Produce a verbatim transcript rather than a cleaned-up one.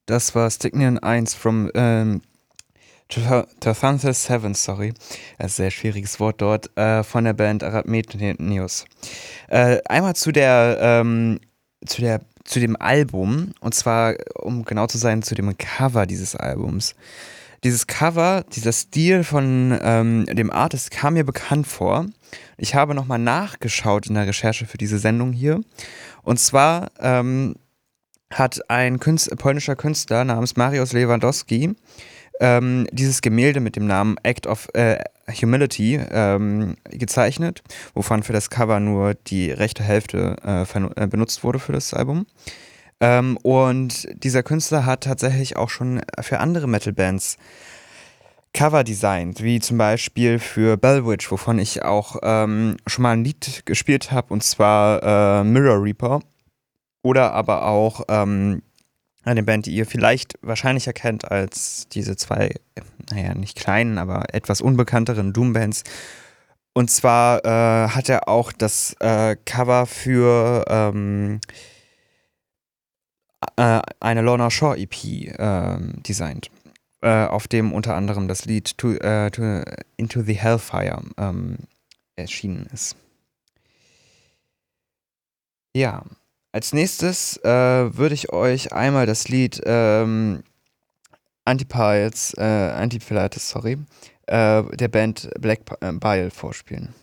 Das war Stygnian eins from ähm, Tathanthel sieben, sorry. Ein sehr schwieriges Wort dort, äh, von der Band Arachmenius. Äh, einmal zu der, ähm, zu der, zu dem Album, und zwar, um genau zu sein, zu dem Cover dieses Albums. Dieses Cover, dieser Stil von ähm, dem Artist kam mir bekannt vor. Ich habe nochmal nachgeschaut in der Recherche für diese Sendung hier. Und zwar ähm, hat ein Künstler, polnischer Künstler namens Mariusz Lewandowski ähm, dieses Gemälde mit dem Namen Act of äh, Humility ähm, gezeichnet, wovon für das Cover nur die rechte Hälfte äh, vernu- äh, benutzt wurde für das Album. Ähm, und dieser Künstler hat tatsächlich auch schon für andere Metal-Bands Cover designt, wie zum Beispiel für Bellwitch, wovon ich auch ähm, schon mal ein Lied gespielt habe, und zwar äh, Mirror Reaper. Oder aber auch ähm, eine Band, die ihr vielleicht wahrscheinlicher kennt als diese zwei, naja, nicht kleinen, aber etwas unbekannteren Doom-Bands. Und zwar äh, hat er auch das äh, Cover für ähm, äh, eine Lorna Shore E P ähm, designt, äh, auf dem unter anderem das Lied to, äh, to, Into the Hellfire ähm, erschienen ist. Ja, als nächstes äh, würde ich euch einmal das Lied ähm, Antipiles, äh, Antiphilates, sorry, äh, der Band Black Bile vorspielen.